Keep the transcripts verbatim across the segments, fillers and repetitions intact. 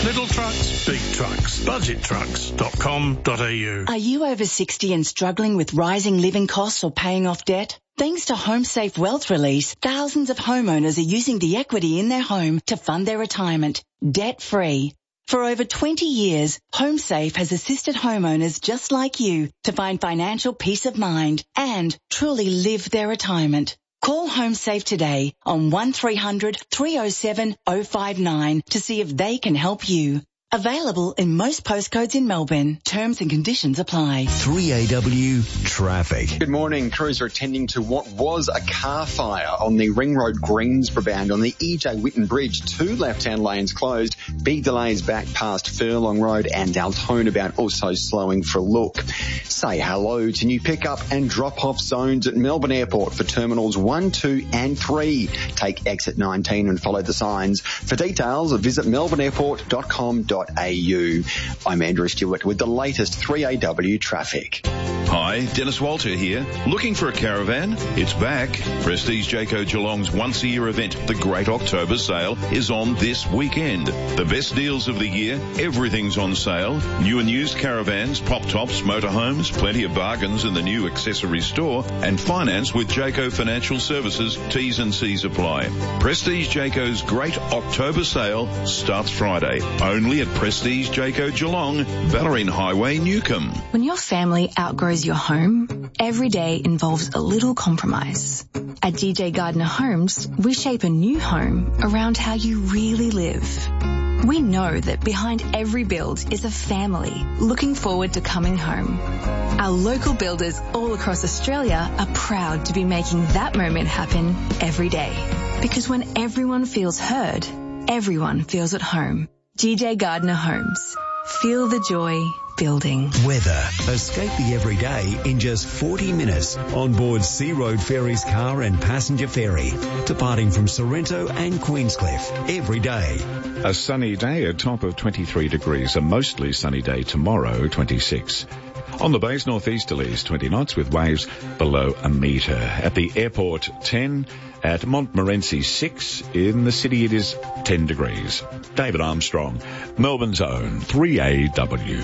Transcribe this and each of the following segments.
Little trucks, big trucks. budget trucks dot com dot a u. Are you over sixty and struggling with rising living costs or paying off debt? Thanks to HomeSafe Wealth Release, thousands of homeowners are using the equity in their home to fund their retirement, debt-free. For over twenty years, HomeSafe has assisted homeowners just like you to find financial peace of mind and truly live their retirement. Call HomeSafe today on one three hundred, three oh seven, oh five nine to see if they can help you. Available in most postcodes in Melbourne. Terms and conditions apply. three A W traffic. Good morning. Crews are attending to what was a car fire on the Ring Road Greensborough bound on the E J Whitten Bridge. Two left-hand lanes closed. Big delays back past Furlong Road and Altona bound also slowing for a look. Say hello to new pick-up and drop-off zones at Melbourne Airport for Terminals one, two and three. Take exit nineteen and follow the signs. For details, visit melbourne airport dot com dot a u. I'm Andrew Stewart with the latest three A W traffic. Hi, Dennis Walter here. Looking for a caravan? It's back. Prestige Jayco Geelong's once-a-year event, the Great October Sale, is on this weekend. The best deals of the year, everything's on sale. New and used caravans, pop-tops, motorhomes, plenty of bargains in the new accessory store, and finance with Jayco Financial Services. T's and C's apply. Prestige Jayco's Great October Sale starts Friday, only at Prestige Jayco Geelong, Ballerine Highway, Newcombe. When your family outgrows your home, every day involves a little compromise. At G J Gardner Homes, we shape a new home around how you really live. We know that behind every build is a family looking forward to coming home. Our local builders all across Australia are proud to be making that moment happen every day. Because when everyone feels heard, everyone feels at home. G J Gardner Homes. Feel the joy building. Weather. Escape the everyday in just forty minutes on board Sea Road Ferries car and passenger ferry, departing from Sorrento and Queenscliff every day. A sunny day, a top of twenty-three degrees. A mostly sunny day tomorrow, twenty-six. On the bays, northeasterlies, twenty knots with waves below a metre. At the airport, ten. At Montmorency, six. In the city, it is ten degrees. David Armstrong, Melbourne's own three A W.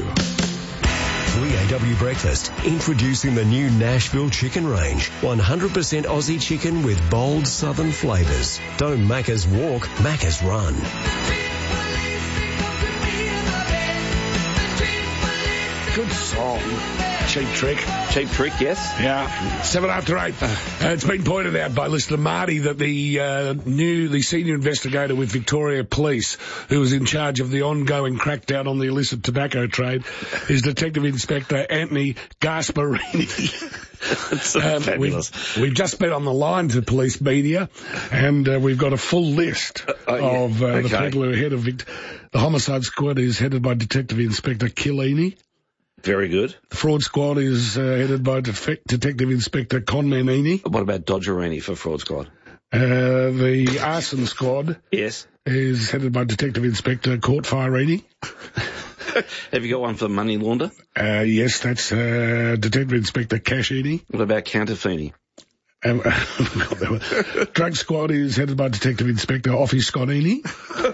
three A W Breakfast, introducing the new Nashville Chicken Range. one hundred percent Aussie chicken with bold southern flavours. Don't Macca's walk, Macca's run. Good song. Cheap Trick. Cheap Trick, yes. Yeah. Seven after eight. Uh, it's been pointed out by listener Marty that the uh, new, the senior investigator with Victoria Police, who was in charge of the ongoing crackdown on the illicit tobacco trade, is Detective Inspector Anthony Gasparini. It's so um, fabulous. We've, we've just been on the line to police media, and uh, we've got a full list uh, oh, yeah. of uh, okay. the people who are head of Vict- the homicide squad is headed by Detective Inspector Killini. Very good. The fraud squad is uh, headed by Def- Detective Inspector Conmanini. What about Dodgerini for fraud squad? Uh, the arson squad yes. is headed by Detective Inspector Courtfireini. Have you got one for money launder? Uh, yes, that's uh, Detective Inspector Cashini. What about Counterfeini? Um, Drug squad is headed by Detective Inspector Office Scottini.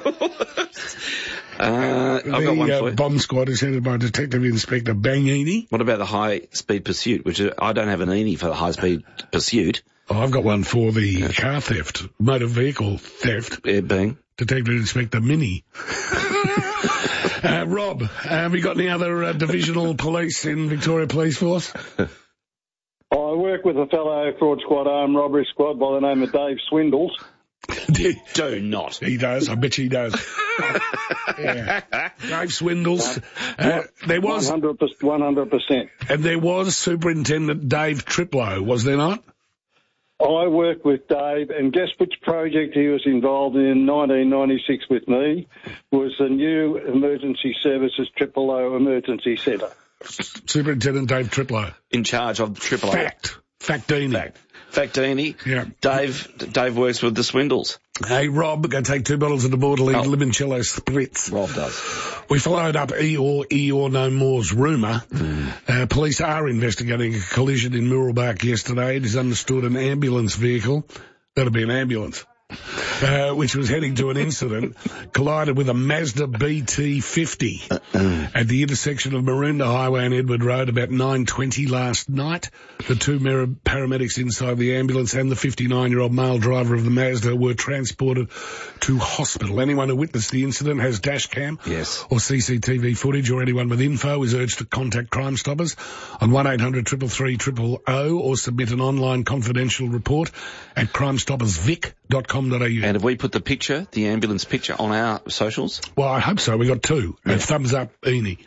Uh, I've the got one for uh, you. bomb squad is headed by Detective Inspector Bangini. What about the high-speed pursuit, which is, I don't have an E N I for the high-speed pursuit. Oh, I've got one for the yeah. car theft, motor vehicle theft. Yeah, bang. Detective Inspector Mini. uh, Rob, have you got any other uh, divisional police in Victoria Police Force? I work with a fellow fraud squad, armed robbery squad by the name of Dave Swindles. Do not. He does. I bet he does. yeah. Dave Swindles. Uh, there was one hundred percent. And there was Superintendent Dave Triplow, was there not? I worked with Dave, and guess which project he was involved in in nineteen ninety-six with me? Was the new Emergency Services Triple O Emergency Centre. Superintendent Dave Triplow. In charge of Triple O. Fact. Factini. Fact. Factini. Yeah. Dave Dave works with the Swindles. Hey, Rob, going to take two bottles of the Borderline oh. Limoncello Spritz. Rob does. We followed up Eeyore, Eeyore No More's rumour. Mm. Uh, police are investigating a collision in Muralbark yesterday. It is understood an ambulance vehicle. That'll be an ambulance. uh, which was heading to an incident, collided with a Mazda B T fifty at the intersection of Maroondah Highway and Edward Road about nine twenty last night. The two mir- paramedics inside the ambulance and the fifty-nine-year-old male driver of the Mazda were transported to hospital. Anyone who witnessed the incident has dash cam yes. or C C T V footage, or anyone with info is urged to contact Crime Stoppers on one eight hundred three three three zero zero or submit an online confidential report at crime stoppers vic dot com dot a u. And have we put the picture, the ambulance picture, on our socials? Well, I hope so. We got two. Yeah. A thumbs up, Eni.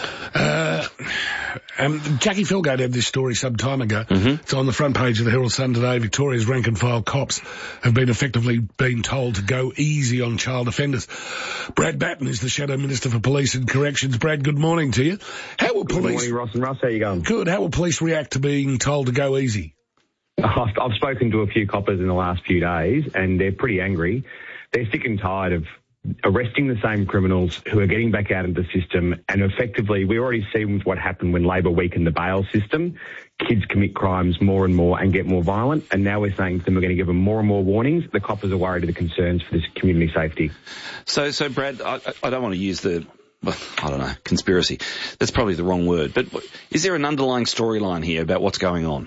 Uh, um, Jackie Felgate had this story some time ago. Mm-hmm. It's on the front page of the Herald Sun today. Victoria's rank and file cops have been effectively been told to go easy on child offenders. Brad Batten is the Shadow Minister for Police and Corrections. Brad, good morning to you. How will police... Good morning, Ross and Russ. How you going? Good. How will police react to being told to go easy? I've, I've spoken to a few coppers in the last few days, and they're pretty angry. They're sick and tired of arresting the same criminals who are getting back out into the system, and effectively, we already see what happened when Labor weakened the bail system. Kids commit crimes more and more and get more violent, and now we're saying to them we're going to give them more and more warnings. The coppers are worried of the concerns for this community safety. So, so Brad, I, I don't want to use the... Well, I don't know, conspiracy. That's probably the wrong word. But is there an underlying storyline here about what's going on?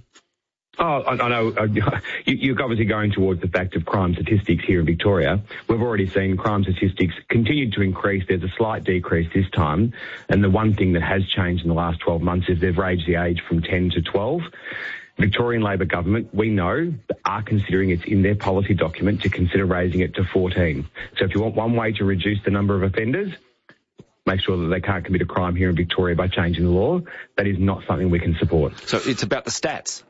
Oh, I, I know. Uh, you, you're obviously going towards the fact of crime statistics here in Victoria. We've already seen crime statistics continue to increase. There's a slight decrease this time. And the one thing that has changed in the last twelve months is they've raised the age from ten to twelve. Victorian Labor government, we know, are considering it's in their policy document to consider raising it to fourteen. So if you want one way to reduce the number of offenders, make sure that they can't commit a crime here in Victoria by changing the law, that is not something we can support. So it's about the stats?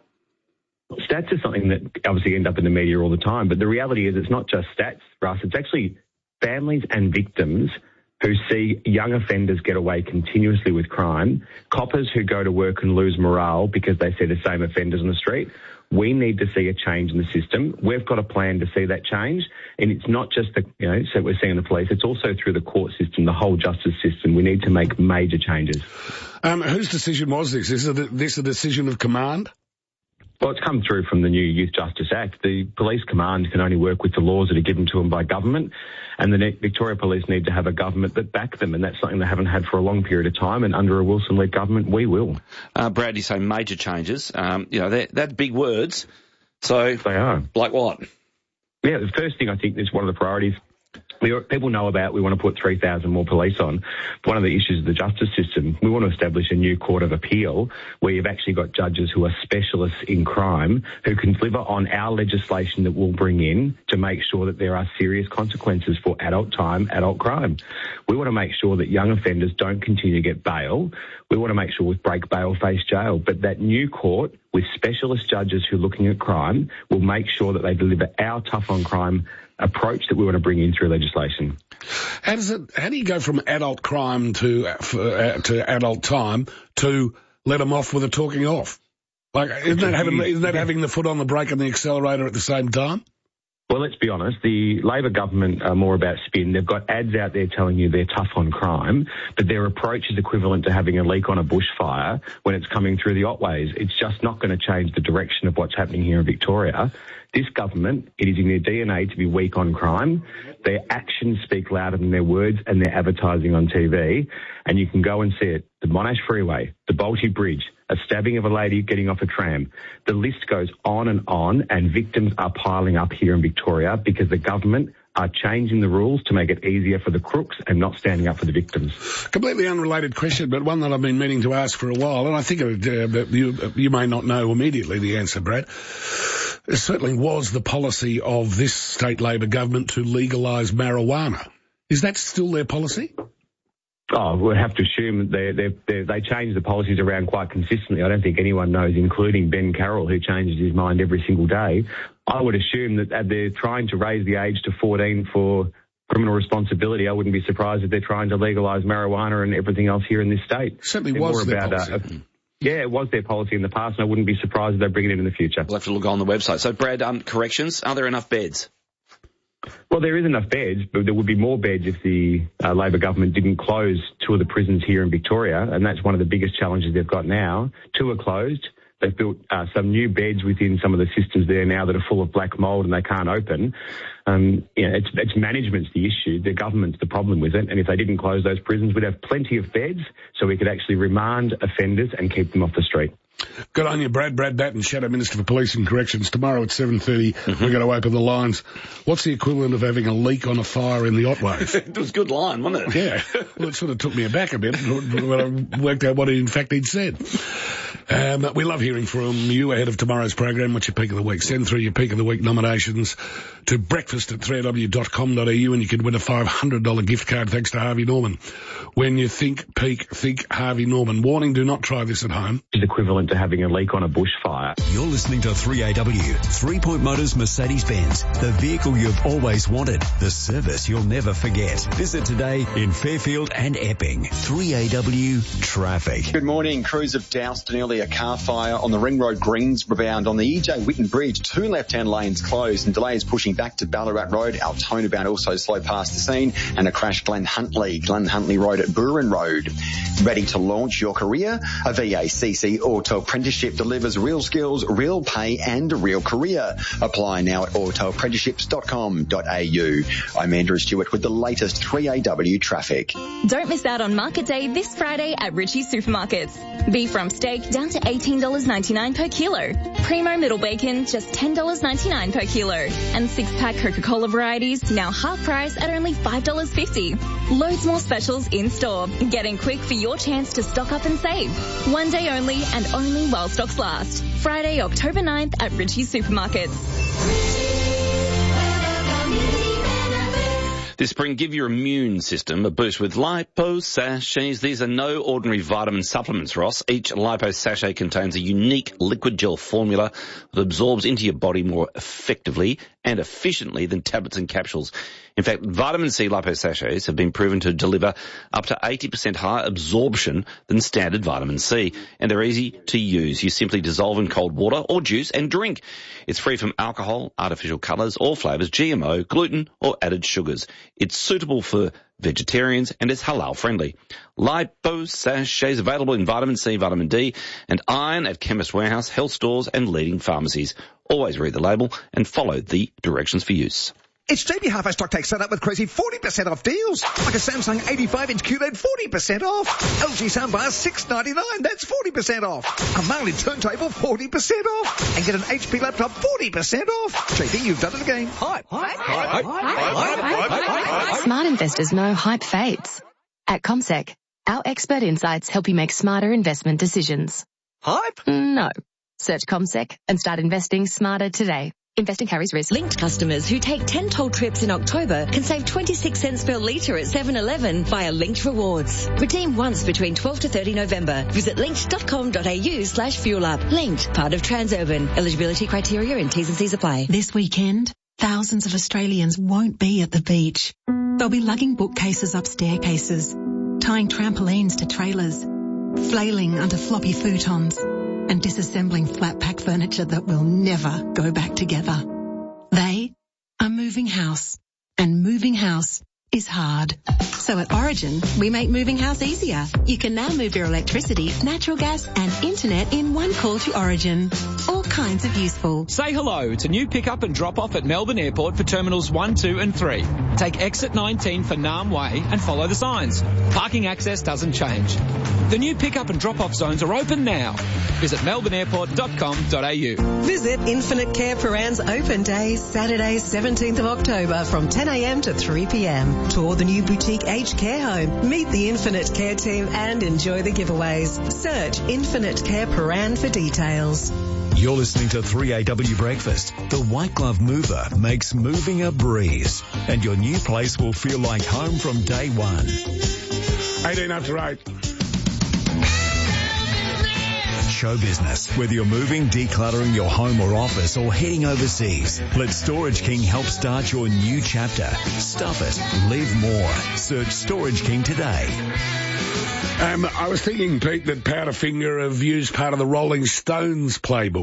Stats is something that obviously end up in the media all the time, but the reality is it's not just stats, Russ. It's actually families and victims who see young offenders get away continuously with crime, coppers who go to work and lose morale because they see the same offenders on the street. We need to see a change in the system. We've got a plan to see that change, and it's not just the, you know, so we're seeing the police. It's also through the court system, the whole justice system. We need to make major changes. Um, whose decision was this? Is it, this a decision of command? Well, it's come through from the new Youth Justice Act. The police command can only work with the laws that are given to them by government, and the Victoria Police need to have a government that back them, and that's something they haven't had for a long period of time, and under a Wilson-led government, we will. Uh, Brad, you say major changes. Um, you know, they're, they're big words. So, they are. Like what? Yeah, the first thing I think is one of the priorities we, people know about, we want to put three thousand more police on. One of the issues of the justice system, we want to establish a new court of appeal where you've actually got judges who are specialists in crime who can deliver on our legislation that we'll bring in to make sure that there are serious consequences for adult time, adult crime. We want to make sure that young offenders don't continue to get bail. We want to make sure with break bail face jail. But that new court with specialist judges who are looking at crime will make sure that they deliver our tough on crime approach that we want to bring in through legislation. How does it? How do you go from adult crime to uh, to adult time to let them off with a talking off? Like, isn't that having isn't that having the foot on the brake and the accelerator at the same time? Well, let's be honest. The Labor government are more about spin. They've got ads out there telling you they're tough on crime, but their approach is equivalent to having a leak on a bushfire when it's coming through the Otways. It's just not going to change the direction of what's happening here in Victoria. This government, it is in their D N A to be weak on crime. Their actions speak louder than their words, and their advertising on T V. And you can go and see it. The Monash Freeway, the Balti Bridge, a stabbing of a lady getting off a tram. The list goes on and on, and victims are piling up here in Victoria because the government are changing the rules to make it easier for the crooks and not standing up for the victims. Completely unrelated question, but one that I've been meaning to ask for a while, and I think it, uh, you, you may not know immediately the answer, Brad. It certainly was the policy of this state Labor government to legalise marijuana. Is that still their policy? Oh, we'll have to assume they they they they change the policies around quite consistently. I don't think anyone knows, including Ben Carroll, who changes his mind every single day. I would assume that they're trying to raise the age to fourteen for criminal responsibility. I wouldn't be surprised if they're trying to legalise marijuana and everything else here in this state. Certainly they're was their about, policy. Uh, yeah, it was their policy in the past, and I wouldn't be surprised if they bring it in in the future. We'll have to look on the website. So, Brad, um, corrections, are there enough beds? Well, there is enough beds, but there would be more beds if the uh, Labor government didn't close two of the prisons here in Victoria, and that's one of the biggest challenges they've got now. Two are closed. They've built uh, some new beds within some of the systems there now that are full of black mould and they can't open. Um, you know, it's, it's management's the issue. The government's the problem with it. And if they didn't close those prisons, we'd have plenty of beds so we could actually remand offenders and keep them off the street. Good on you, Brad. Brad Batten, Shadow Minister for Police and Corrections. Tomorrow at seven thirty, mm-hmm. we're going to open the lines. What's the equivalent of having a leak on a fire in the Otways? It was a good line, wasn't it? Yeah. Well, it sort of took me aback a bit when I worked out what in fact he'd said. Um, we love hearing from you ahead of tomorrow's program. What's your peak of the week? Send through your peak of the week nominations to breakfast at three a w dot com dot a u and you can win a five hundred dollars gift card thanks to Harvey Norman. When you think peak, think Harvey Norman. Warning, do not try this at home. It's equivalent to having a leak on a bushfire. You're listening to three A W, Three Point Motors Mercedes-Benz, the vehicle you've always wanted, the service you'll never forget. Visit today in Fairfield and Epping. three A W Traffic. Good morning. Crews have doused an earlier car fire on the Ring Road Greensboro bound on the E J Whitten Bridge. Two left-hand lanes closed and delays pushing back to Ballarat Road. Altona bound also slow past the scene, and a crash Glen Huntley, Glen Huntley Road at Burren Road. Ready to launch your career? A V A C C Auto Apprenticeship delivers real skills, real pay and a real career. Apply now at auto apprenticeships dot com dot a u. I'm Andrew Stewart with the latest three A W traffic. Don't miss out on Market Day this Friday at Ritchie Supermarkets. Beef rump steak down to eighteen dollars ninety-nine per kilo. Primo middle bacon just ten dollars ninety-nine per kilo. And six-pack Coca-Cola varieties now half price at only five dollars fifty. Loads more specials in store. Get in quick for your chance to stock up and save. One day only and only while stocks last. Friday, October ninth at Ritchie Supermarkets. This spring, give your immune system a boost with Lipo Sachets. These are no ordinary vitamin supplements, Ross. Each Lipo Sachet contains a unique liquid gel formula that absorbs into your body more effectively and efficiently than tablets and capsules. In fact, vitamin C Lipo Sachets have been proven to deliver up to eighty percent higher absorption than standard vitamin C, and they're easy to use. You simply dissolve in cold water or juice and drink. It's free from alcohol, artificial colours or flavours, G M O, gluten or added sugars. It's suitable for vegetarians and is halal friendly. Lipo Sachets available in vitamin C, vitamin D and iron at Chemist Warehouse, health stores and leading pharmacies. Always read the label and follow the directions for use. It's J B Hi-Fi Stock Take set up with crazy forty percent off deals. Like a Samsung eighty-five inch Q L E D, forty percent off. L G soundbar, six ninety-nine, that's forty percent off. A Marley turntable, forty percent off. And get an H P laptop, forty percent off. J B, you've done it again. Hype, hype, hype, hype, hype, hype, hype. Smart investors know hype fades. At CommSec, our expert insights help you make smarter investment decisions. Hype? No. Search CommSec and start investing smarter today. Investing carries risk. Linked customers who take ten toll trips in October can save twenty-six cents per litre at seven eleven via Linked Rewards. Redeem once between twelfth to thirtieth November. Visit linked dot com dot a u slash fuel up. Linked, part of Transurban. Eligibility criteria and T's and C's apply. This weekend, thousands of Australians won't be at the beach. They'll be lugging bookcases up staircases, tying trampolines to trailers, flailing under floppy futons, and disassembling flat pack furniture that will never go back together. They are moving house, and moving house is hard. So at Origin, we make moving house easier. You can now move your electricity, natural gas and internet in one call to Origin. All kinds of useful. Say hello to new pick-up and drop-off at Melbourne Airport for Terminals one, two and three. Take exit nineteen for Naarm Way and follow the signs. Parking access doesn't change. The new pick-up and drop-off zones are open now. Visit melbourne airport dot com dot a u. Visit Infinite Care Paran's open day, Saturday, seventeenth of October from ten a m to three p m. Tour the new boutique aged care home, meet the Infinite Care team and enjoy the giveaways. Search Infinite Care Paran for details. You're listening to three A W Breakfast. The White Glove Mover makes moving a breeze, and your new place will feel like home from day one. eighteen after eight. Show business. Whether you're moving, decluttering your home or office, or heading overseas, let Storage King help start your new chapter. Stuff it. Live more. Search Storage King today. Um, I was thinking, Pete, that Powderfinger have used part of the Rolling Stones playbook.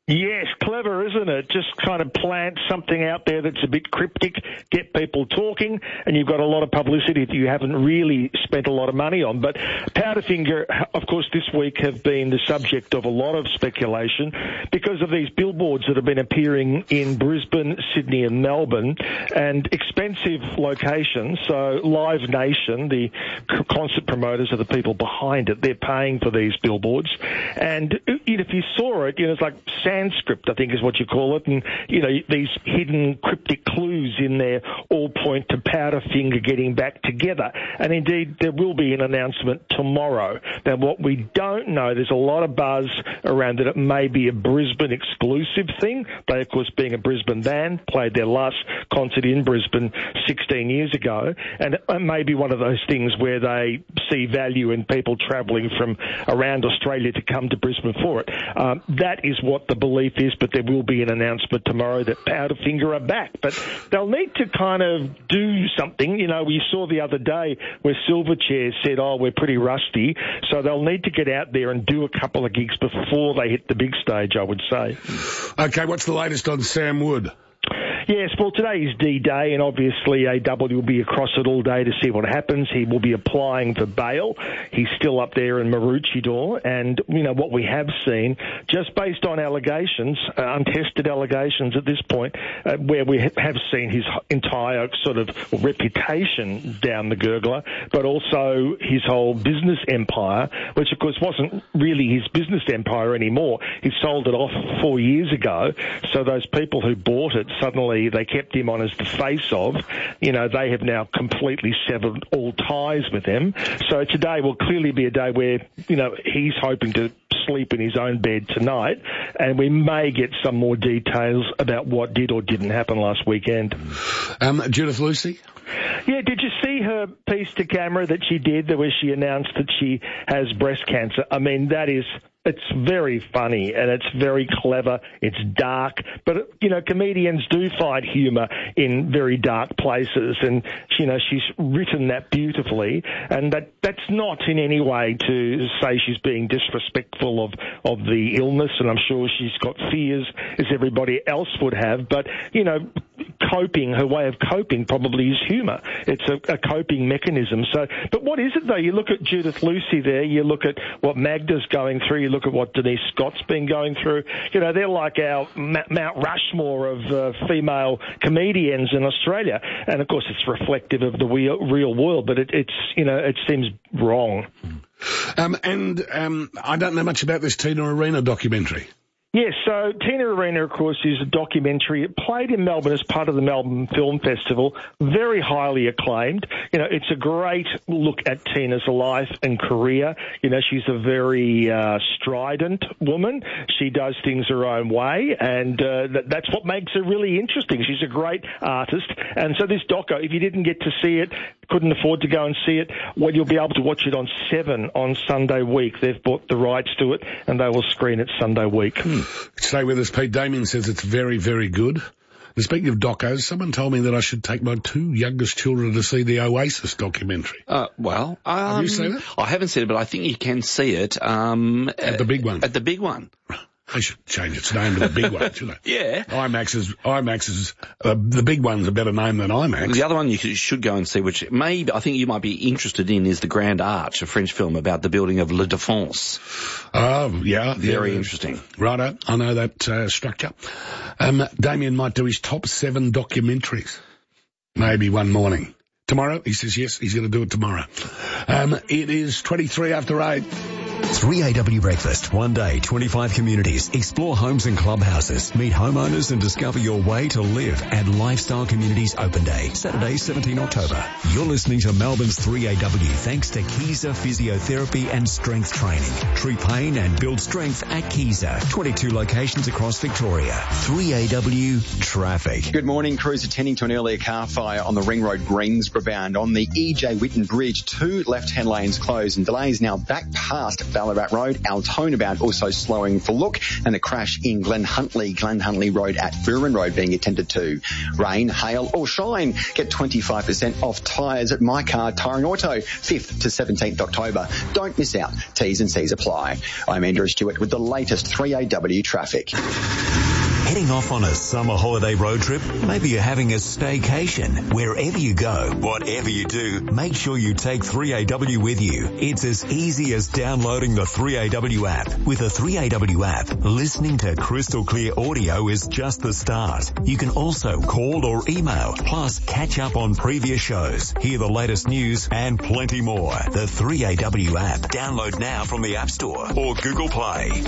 Yes, clever, isn't it? Just kind of plant something out there that's a bit cryptic, get people talking, and you've got a lot of publicity that you haven't really spent a lot of money on. But Powderfinger, of course, this week have been the subject of a lot of speculation because of these billboards that have been appearing in Brisbane, Sydney and Melbourne, and expensive locations. So Live Nation, the concert promoters, are the people behind it. They're paying for these billboards. And if you saw it, you know, it's like Sanskrit, I think is what you call it, and, you know, these hidden cryptic clues in there all point to Powderfinger getting back together. And indeed, there will be an announcement tomorrow. Now, what we don't know, there's a lot of buzz around that it may be a Brisbane exclusive thing. They, of course, being a Brisbane band, played their last concert in Brisbane sixteen years ago, and it may be one of those things where they see value in people travelling from around Australia to come to Brisbane for it. Um, that is what the belief is, but there will be an announcement tomorrow that Powderfinger are back. But they'll need to kind of do something. You know, we saw the other day where Silverchair said, oh, we're pretty rusty, so they'll need to get out there and do a couple of gigs before they hit the big stage, I would say. Okay, what's the latest on Sam Wood? Yes, well, today is D-Day, and obviously A W will be across it all day to see what happens. He will be applying for bail. He's still up there in Maroochydore, and, you know, what we have seen, just based on allegations, uh, untested allegations at this point, uh, where we have seen his entire sort of reputation down the gurgler, but also his whole business empire, which, of course, wasn't really his business empire anymore. He sold it off four years ago, so those people who bought it suddenly they kept him on as the face of, you know, they have now completely severed all ties with him. So today will clearly be a day where, you know, he's hoping to sleep in his own bed tonight, and we may get some more details about what did or didn't happen last weekend. Um, Judith Lucy? Yeah, did you see her piece to camera that she did where she announced that she has breast cancer? I mean, that is... It's very funny and it's very clever. It's dark, but, you know, comedians do find humour in very dark places, and, you know, she's written that beautifully, and that that's not in any way to say she's being disrespectful of, of the illness, and I'm sure she's got fears as everybody else would have, but, you know, coping, her way of coping probably is humour. It's a, a coping mechanism. So, but what is it though? You look at Judith Lucy there, you look at what Magda's going through, you look at what Denise Scott's been going through. You know, they're like our Mount Rushmore of uh, female comedians in Australia. And of course it's reflective of the real, real world, but it, it's, you know, it seems wrong. Um, and um, I don't know much about this Tina Arena documentary. Yes, so Tina Arena, of course, is a documentary. It played in Melbourne as part of the Melbourne Film Festival, very highly acclaimed. You know, it's a great look at Tina's life and career. You know, she's a very uh, strident woman. She does things her own way, and uh, th- that's what makes her really interesting. She's a great artist. And so this doco, if you didn't get to see it, couldn't afford to go and see it, well, you'll be able to watch it on Seven on Sunday week. They've bought the rights to it, and they will screen it Sunday week. Hmm. Stay with us, Pete. Damien says it's very, very good. And speaking of docos, someone told me that I should take my two youngest children to see the Oasis documentary. Uh, well, um, have you seen it? I haven't seen it, but I think you can see it. Um, at the big one. At the big one. They should change its name to the big one, shouldn't they? Yeah. IMAX is, IMAX is, uh, the big one's a better name than IMAX. The other one you should go and see, which maybe I think you might be interested in, is The Grand Arch, a French film about the building of La Défense. Oh, yeah. Very yeah. interesting. Righto. I know that uh, structure. Um, Damien might do his top seven documentaries. Maybe one morning. Tomorrow? He says yes, he's going to do it tomorrow. Um, it is twenty-three after eight. three A W Breakfast. One day, twenty-five communities. Explore homes and clubhouses. Meet homeowners and discover your way to live at Lifestyle Communities Open Day. Saturday, seventeenth October. You're listening to Melbourne's three A W thanks to Keyser Physiotherapy and Strength Training. Treat pain and build strength at Keyser. twenty-two locations across Victoria. three A W Traffic. Good morning. Crews attending to an earlier car fire on the Ring Road Greensboro bound. On the E J Whitten Bridge, two left-hand lanes closed and delays now back past Ballarat Road. Altona bound also slowing for look, and a crash in Glen Huntly, Glen Huntly Road at Burin Road being attended to. Rain, hail or shine. Get twenty-five percent off tyres at My Car Tyre Auto, fifth to seventeenth October. Don't miss out. T's and C's apply. I'm Andrew Stewart with the latest three A W traffic. Heading off on a summer holiday road trip? Maybe you're having a staycation. Wherever you go, whatever you do, make sure you take three A W with you. It's as easy as downloading the three A W app. With the three A W app, listening to crystal clear audio is just the start. You can also call or email, plus catch up on previous shows, hear the latest news, and plenty more. The three A W app. Download now from the App Store or Google Play.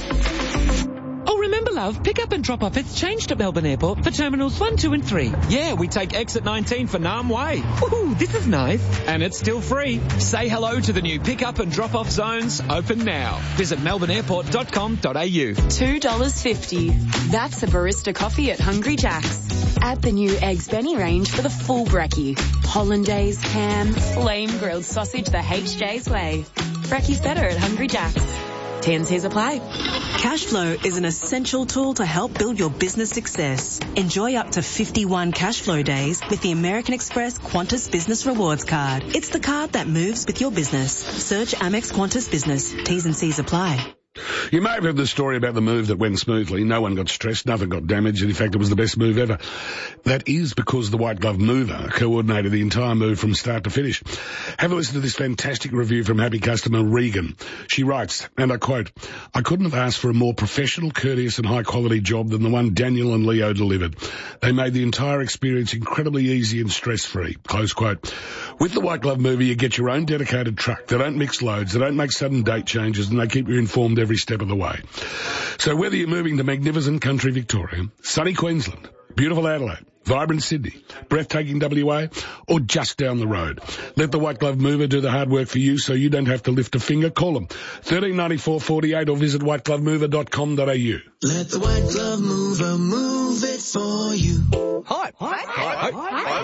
Oh, remember, love, pick up and drop off. It's changed at Melbourne Airport for Terminals one, two and three. Yeah, we take exit nineteen for Nam Way. Ooh, this is nice. And it's still free. Say hello to the new pick up and drop off zones, open now. Visit melbourne airport dot com dot a u. two dollars fifty. That's a barista coffee at Hungry Jack's. Add the new Eggs Benny range for the full brekkie. Hollandaise, ham, flame grilled sausage the H J's way. Brekkie's better at Hungry Jack's. T and C's apply. Cashflow is an essential tool to help build your business success. Enjoy up to fifty-one Cashflow days with the American Express Qantas Business Rewards Card. It's the card that moves with your business. Search Amex Qantas Business. T's and C's apply. You may have heard the story about the move that went smoothly. No one got stressed, nothing got damaged, and in fact it was the best move ever. That is because the White Glove Mover coordinated the entire move from start to finish. Have a listen to this fantastic review from happy customer Regan. She writes, and I quote, "I couldn't have asked for a more professional, courteous and high quality job than the one Daniel and Leo delivered. They made the entire experience incredibly easy and stress-free." Close quote. With the White Glove Mover, you get your own dedicated truck. They don't mix loads, they don't make sudden date changes, and they keep you informed every step of the way. So whether you're moving to magnificent country Victoria, sunny Queensland, beautiful Adelaide, vibrant Sydney, breathtaking W A, or just down the road, let the White Glove Mover do the hard work for you so you don't have to lift a finger. Call them thirteen ninety-four forty-eight or visit white glove mover dot com dot a u. Let the White Glove Mover move it for you. Hype. Hype. Hype.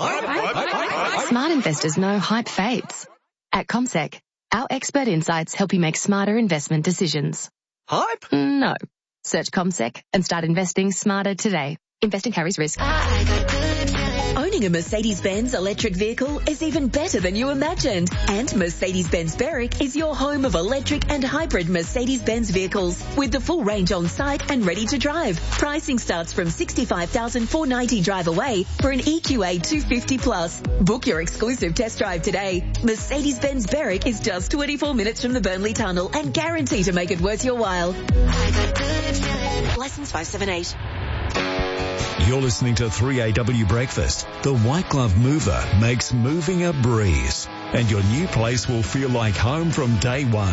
Hype. Smart investors know hype fades. At CommSec, our expert insights help you make smarter investment decisions. Hype? No. Search CommSec and start investing smarter today. Investing carries risk. Owning a Mercedes-Benz electric vehicle is even better than you imagined. And Mercedes-Benz Berwick is your home of electric and hybrid Mercedes-Benz vehicles with the full range on site and ready to drive. Pricing starts from sixty-five thousand four hundred ninety drive away for an E Q A two fifty plus. Book your exclusive test drive today. Mercedes-Benz Berwick is just twenty-four minutes from the Burnley Tunnel and guarantee to make it worth your while. License five seven eight. You're listening to three A W Breakfast. The White Glove Mover makes moving a breeze, and your new place will feel like home from day one.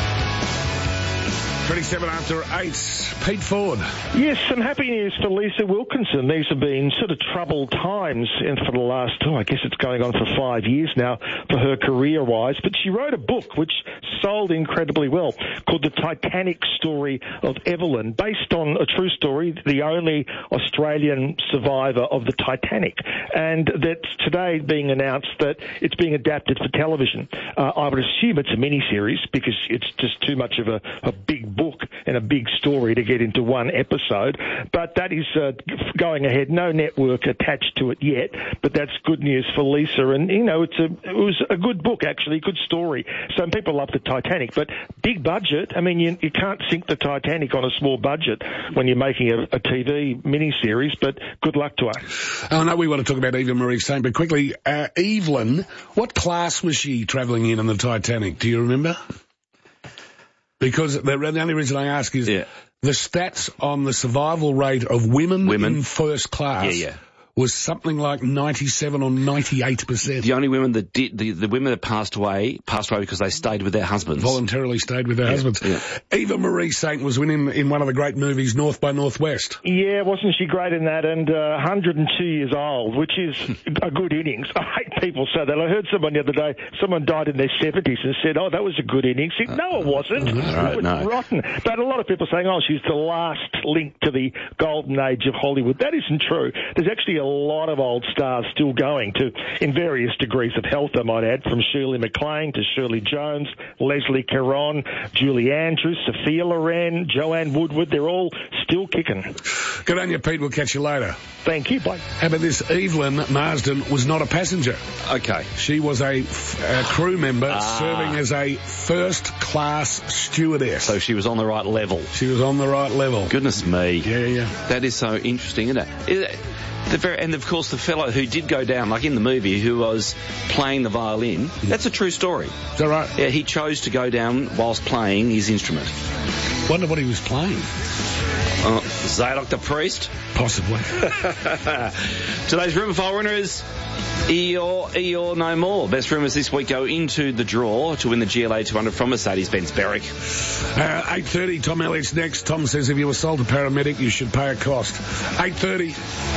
twenty-seven after eight. Pete Ford. Yes, some happy news for Lisa Wilkinson. These have been sort of troubled times and for the last, oh, I guess it's going on for five years now for her career-wise. But she wrote a book which sold incredibly well called The Titanic Story of Evelyn, based on a true story, the only Australian survivor of the Titanic. And that's today being announced that it's being adapted for television. Uh, I would assume it's a miniseries because it's just too much of a, a big book and a big story to get into one episode, but that is uh, going ahead. No network attached to it yet, but that's good news for Lisa. And you know, it's a it was a good book actually, good story. Some people love the Titanic, but big budget. I mean, you you can't sink the Titanic on a small budget when you're making a, a T V miniseries. But good luck to her. Oh no, we want to talk about Eva Marie Saint, but quickly, uh, Evelyn, what class was she travelling in on the Titanic? Do you remember? Because the, the only reason I ask is yeah. the stats on the survival rate of women, women. in first class yeah, yeah. was something like ninety-seven or ninety-eight percent. The only women that did, the, the women that passed away, passed away because they stayed with their husbands. Voluntarily stayed with their yeah, husbands. Yeah. Eva Marie Saint was in, in one of the great movies, North by Northwest. Yeah, wasn't she great in that? And uh, one hundred two years old, which is a good innings. I hate people say that. I heard someone the other day, someone died in their seventies and said, oh, that was a good innings. Uh, no, it wasn't. Uh, right, it was no. rotten. But a lot of people saying, oh, she's the last link to the golden age of Hollywood. That isn't true. There's actually a lot of old stars still going to, in various degrees of health, I might add, from Shirley MacLaine to Shirley Jones, Leslie Caron, Julie Andrews, Sophia Loren, Joanne Woodward. They're all still kicking. Good on you, Pete. We'll catch you later. Thank you. Bye. How about this? Evelyn Marsden was not a passenger. Okay. She was a, a crew member ah. serving as a first-class stewardess. So she was on the right level. She was on the right level. Goodness me. Yeah, yeah. That is so interesting, isn't it? Is it the very, and of course the fellow who did go down, like in the movie, who was playing the violin, yeah. That's a true story. Is that right? Yeah, he chose to go down whilst playing his instrument. Wonder what he was playing. Uh, Zadok the Priest? Possibly. Today's Rumour File winner is Eeyore, Eeyore No More. Best rumours this week go into the draw to win the G L A two hundred from Mercedes-Benz Berwick. Uh, eight thirty, Tom Elliott's next. Tom says if you assault a paramedic, you should pay a cost. eight thirty.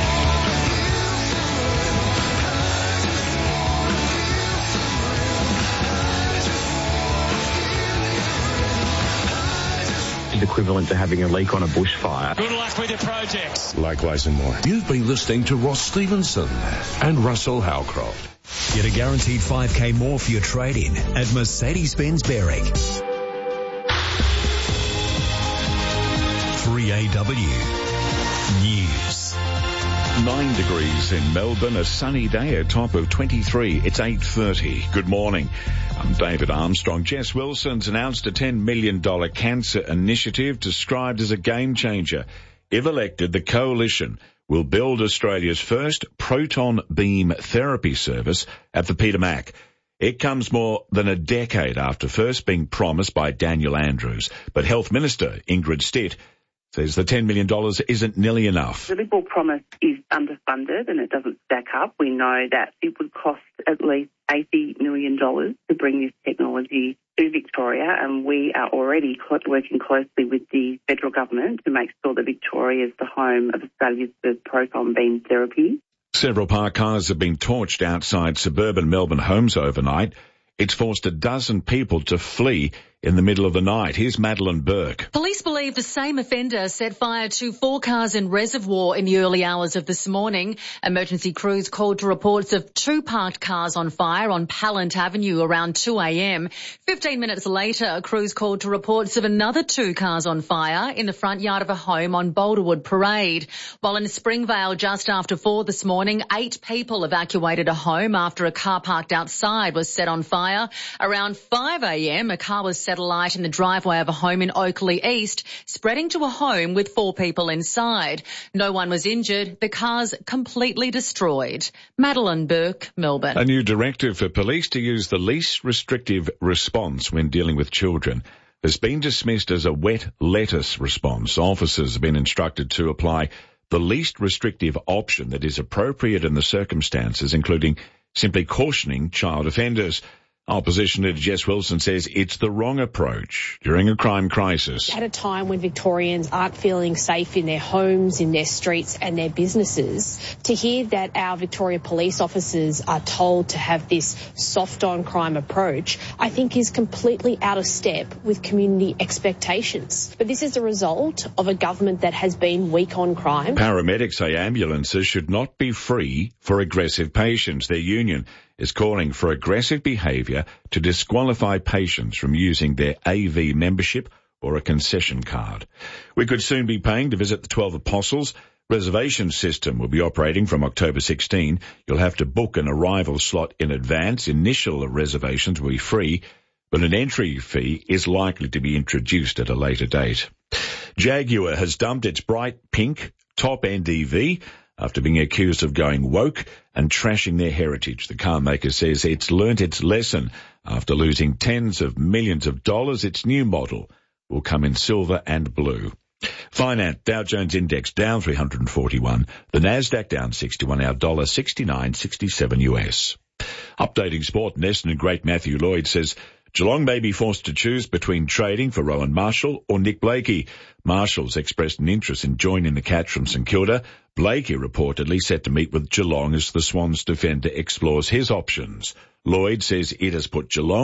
Equivalent to having a leak on a bushfire. Good luck with your projects. Likewise and more. You've been listening to Ross Stevenson and Russell Howcroft. Get a guaranteed five K more for your trade-in at Mercedes-Benz Berwick. three A W News. Nine degrees in Melbourne, a sunny day, a top of twenty-three. It's eight thirty. Good morning. I'm David Armstrong. Jess Wilson's announced a ten million dollars cancer initiative described as a game changer. If elected, the coalition will build Australia's first proton beam therapy service at the Peter Mac. It comes more than a decade after first being promised by Daniel Andrews. But Health Minister Ingrid Stitt says the ten million dollars isn't nearly enough. The Liberal promise is underfunded and it doesn't stack up. We know that it would cost at least eighty million dollars to bring this technology to Victoria, and we are already working closely with the federal government to make sure that Victoria is the home of Australia's first proton beam therapy. Several parked cars have been torched outside suburban Melbourne homes overnight. It's forced a dozen people to flee in the middle of the night. Here's Madeline Burke. Police believe the same offender set fire to four cars in Reservoir in the early hours of this morning. Emergency crews called to reports of two parked cars on fire on Pallant Avenue around two a.m. Fifteen minutes later, crews called to reports of another two cars on fire in the front yard of a home on Boulderwood Parade. While in Springvale just after four this morning, eight people evacuated a home after a car parked outside was set on fire. Around five a.m, a car was set alight in the driveway of a home in Oakley East, spreading to a home with four people inside. No one was injured. The car's completely destroyed. Madeline Burke, Melbourne. A new directive for police to use the least restrictive response when dealing with children has been dismissed as a wet lettuce response. Officers have been instructed to apply the least restrictive option that is appropriate in the circumstances, including simply cautioning child offenders. Opposition leader Jess Wilson says it's the wrong approach during a crime crisis. At a time when Victorians aren't feeling safe in their homes, in their streets and their businesses, to hear that our Victoria police officers are told to have this soft-on-crime approach, I think is completely out of step with community expectations. But this is the result of a government that has been weak on crime. Paramedics say ambulances should not be free for aggressive patients. Their union is calling for aggressive behaviour to disqualify patients from using their A V membership or a concession card. We could soon be paying to visit the twelve Apostles. Reservation system will be operating from October sixteenth. You'll have to book an arrival slot in advance. Initial reservations will be free, but an entry fee is likely to be introduced at a later date. Jaguar has dumped its bright pink top-end E V after being accused of going woke and trashing their heritage. The car maker says it's learnt its lesson after losing tens of millions of dollars. Its new model will come in silver and blue. Finance, Dow Jones Index down three hundred forty-one. The Nasdaq down sixty-one, our dollar sixty-nine sixty-seven U S. Updating sport, Essendon great Matthew Lloyd says Geelong may be forced to choose between trading for Rowan Marshall or Nick Blakey. Marshall's expressed an interest in joining the Cats from St Kilda. Blakey reportedly set to meet with Geelong as the Swans defender explores his options. Lloyd says it has put Geelong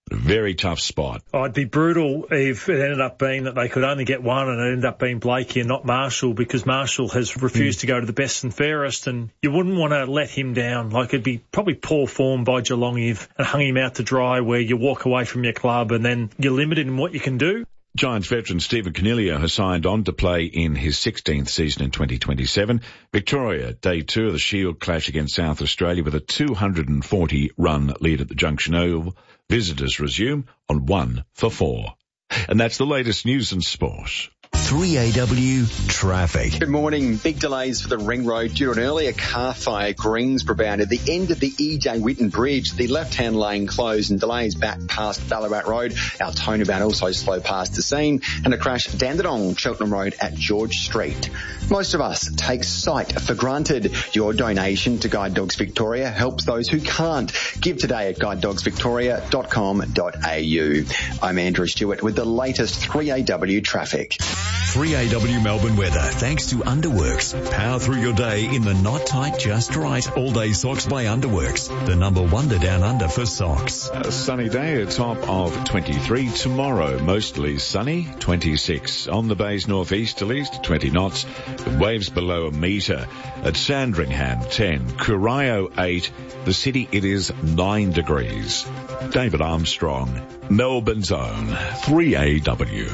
A very tough spot. Oh, it'd be brutal if it ended up being that they could only get one and it ended up being Blakey and not Marshall, because Marshall has refused mm. to go to the best and fairest, and you wouldn't want to let him down. Like, it'd be probably poor form by Geelong if and hung him out to dry, where you walk away from your club and then you're limited in what you can do. Giants veteran Stephen Coniglio has signed on to play in his sixteenth season in twenty twenty-seven. Victoria, day two of the Shield clash against South Australia with a two hundred forty run lead at the Junction Oval. Visitors resume on one for four. And that's the latest news and sport. three A W traffic. Good morning. Big delays for the Ring Road due to an earlier car fire. Greensborough bound at the end of the E J Whitten Bridge. The left-hand lane closed and delays back past Ballarat Road. Altona bound also slow past the scene. And a crash Dandenong, Cheltenham Road at George Street. Most of us take sight for granted. Your donation to Guide Dogs Victoria helps those who can't. Give today at guide dogs victoria dot com dot a u. I'm Andrew Stewart with the latest three A W traffic. three A W Melbourne weather, thanks to Underworks. Power through your day in the not tight, just right. All day socks by Underworks. The number wonder down under for socks. A sunny day, a top of twenty-three. Tomorrow, mostly sunny, twenty-six. On the bay's northeasterlies, twenty knots, with waves below a metre. At Sandringham, ten. Corio, eight. The city, it is nine degrees. David Armstrong, Melbourne's own three A W.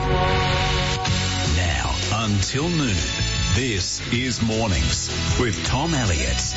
Until noon, this is Mornings with Tom Elliott.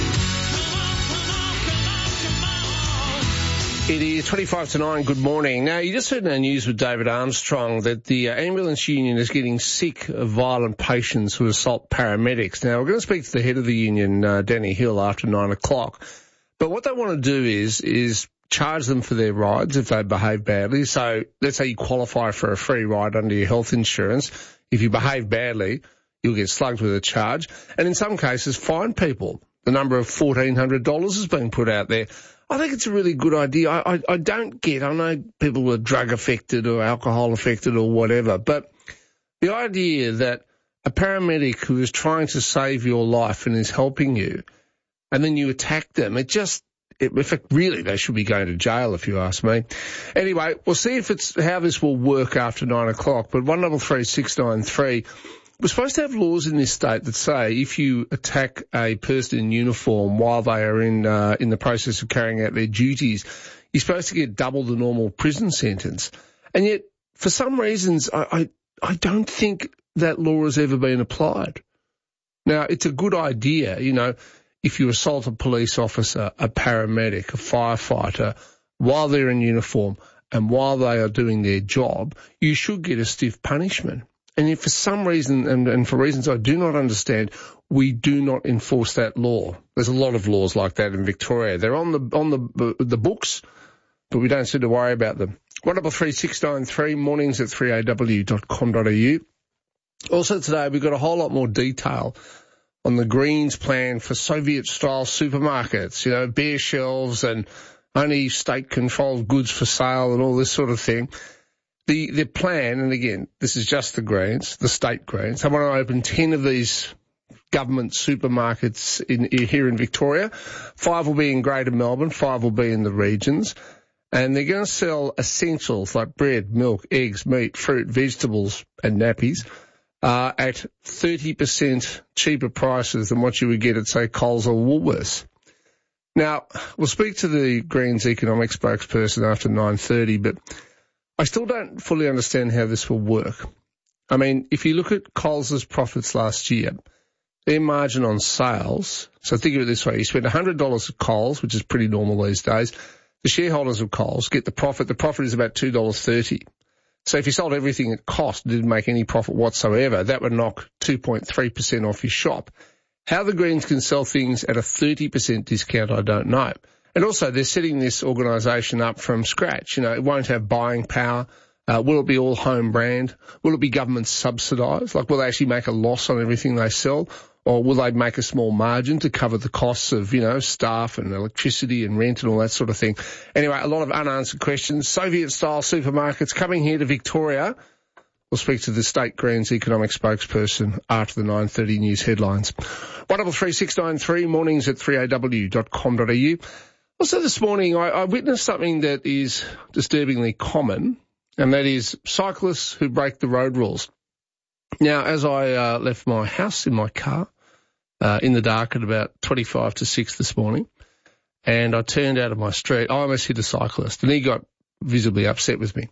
It is twenty-five to nine. Good morning. Now, you just heard in our news with David Armstrong that the uh, ambulance union is getting sick of violent patients who assault paramedics. Now, we're going to speak to the head of the union, uh, Danny Hill, after nine o'clock. But what they want to do is is charge them for their rides if they behave badly. So let's say you qualify for a free ride under your health insurance. If you behave badly, you'll get slugged with a charge. And in some cases, fine people. The number of fourteen hundred dollars is being put out there. I think it's a really good idea. I, I, I don't get, I know people are drug affected or alcohol affected or whatever, but the idea that a paramedic who is trying to save your life and is helping you, and then you attack them, it just, it, in fact, really, they should be going to jail, if you ask me. Anyway, we'll see if it's how this will work after nine o'clock. But one double three six nine three. We're supposed to have laws in this state that say if you attack a person in uniform while they are in uh, in the process of carrying out their duties, you're supposed to get double the normal prison sentence. And yet, for some reasons, I I, I don't think that law has ever been applied. Now, it's a good idea, you know. If you assault a police officer, a paramedic, a firefighter, while they're in uniform and while they are doing their job, you should get a stiff punishment. And if for some reason, and, and for reasons I do not understand, we do not enforce that law. There's a lot of laws like that in Victoria. They're on the on the the books, but we don't seem to worry about them. one double three six nine three, mornings at three A W dot com dot a u. Also today, we've got a whole lot more detail on the Greens plan for Soviet-style supermarkets, you know, bare shelves and only state-controlled goods for sale and all this sort of thing. The the plan, and again, this is just the Greens, the state Greens, they want to open ten of these government supermarkets in here in Victoria. Five will be in Greater Melbourne, five will be in the regions. And they're going to sell essentials like bread, milk, eggs, meat, fruit, vegetables and nappies uh, at thirty percent cheaper prices than what you would get at, say, Coles or Woolworths. Now, we'll speak to the Greens economic spokesperson after nine thirty, but I still don't fully understand how this will work. I mean, if you look at Coles' profits last year, their margin on sales, so think of it this way, you spend one hundred dollars at Coles, which is pretty normal these days, the shareholders of Coles get the profit, the profit is about two dollars thirty. So if you sold everything at cost and didn't make any profit whatsoever, that would knock two point three percent off your shop. How the Greens can sell things at a thirty percent discount, I don't know. And also, they're setting this organisation up from scratch. You know, it won't have buying power. Uh, will it be all home brand? Will it be government subsidised? Like, will they actually make a loss on everything they sell? Or will they make a small margin to cover the costs of, you know, staff and electricity and rent and all that sort of thing? Anyway, a lot of unanswered questions. Soviet-style supermarkets coming here to Victoria. We'll speak to the State Greens economic spokesperson after the nine thirty news headlines. one double three six nine three, mornings at three A W dot com dot a u. Also this morning, I, I witnessed something that is disturbingly common, and that is cyclists who break the road rules. Now, as I uh, left my house in my car uh, in the dark at about twenty-five to six this morning, and I turned out of my street, I almost hit a cyclist, and he got visibly upset with me.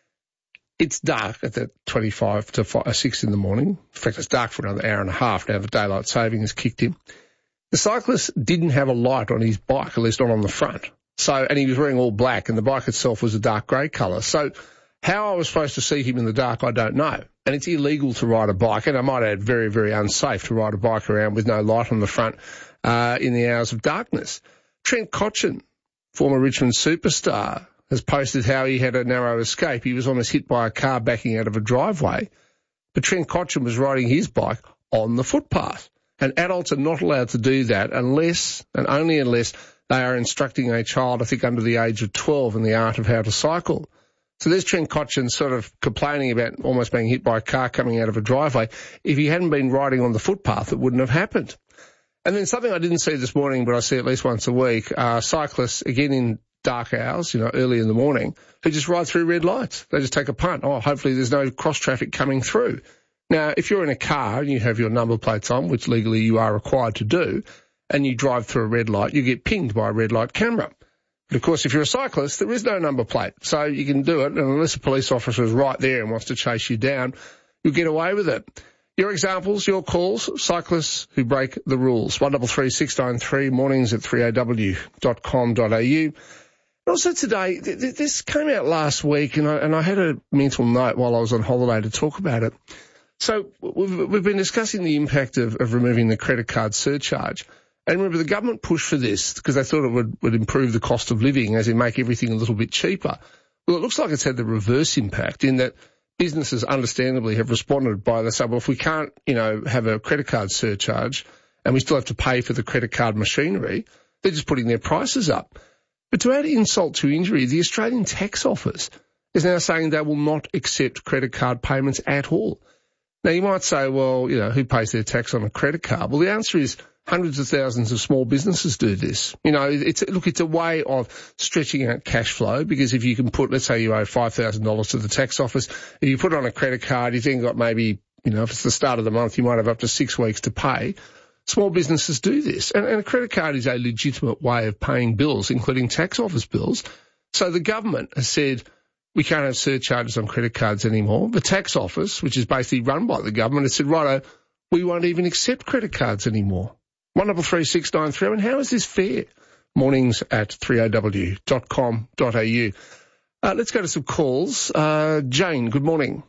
It's dark at that twenty-five to six in the morning. In fact, it's dark for another hour and a half now that daylight saving has kicked in. The cyclist didn't have a light on his bike, at least not on the front. So, and he was wearing all black, and the bike itself was a dark grey colour. So how I was supposed to see him in the dark, I don't know. And it's illegal to ride a bike, and I might add very, very unsafe to ride a bike around with no light on the front uh, in the hours of darkness. Trent Cotchin, former Richmond superstar, has posted how he had a narrow escape. He was almost hit by a car backing out of a driveway, but Trent Cotchin was riding his bike on the footpath. And adults are not allowed to do that unless, and only unless, they are instructing a child, I think, under the age of twelve in the art of how to cycle. So there's Trent Cotchin sort of complaining about almost being hit by a car coming out of a driveway. If he hadn't been riding on the footpath, it wouldn't have happened. And then something I didn't see this morning, but I see at least once a week, are cyclists, again in dark hours, you know, early in the morning, who just ride through red lights. They just take a punt. Oh, hopefully there's no cross traffic coming through. Now, if you're in a car and you have your number plates on, which legally you are required to do, and you drive through a red light, you get pinged by a red light camera. But of course, if you're a cyclist, there is no number plate, so you can do it, and unless a police officer is right there and wants to chase you down, you'll get away with it. Your examples, your calls, cyclists who break the rules. one three three six nine three, mornings at three a w dot com dot a u. Also today, th- th- this came out last week, and I, and I had a mental note while I was on holiday to talk about it. So we've, we've been discussing the impact of, of removing the credit card surcharge. And remember, the government pushed for this because they thought it would, would improve the cost of living, as in make everything a little bit cheaper. Well, it looks like it's had the reverse impact in that businesses understandably have responded by, they say, well, if we can't, you know, have a credit card surcharge and we still have to pay for the credit card machinery, they're just putting their prices up. But to add insult to injury, the Australian Tax Office is now saying they will not accept credit card payments at all. Now, you might say, well, you know, who pays their tax on a credit card? Well, the answer is hundreds of thousands of small businesses do this. You know, it's look, it's a way of stretching out cash flow, because if you can put, let's say you owe five thousand dollars to the tax office, if you put it on a credit card, you've then got maybe, you know, if it's the start of the month, you might have up to six weeks to pay. Small businesses do this. And, and a credit card is a legitimate way of paying bills, including tax office bills. So the government has said, we can't have surcharges on credit cards anymore. The tax office, which is basically run by the government, has said, righto, we won't even accept credit cards anymore. one three three six nine three, and how is this fair? Mornings at three a w dot com dot a u. Uh, let's go to some calls. Uh, Jane, good morning.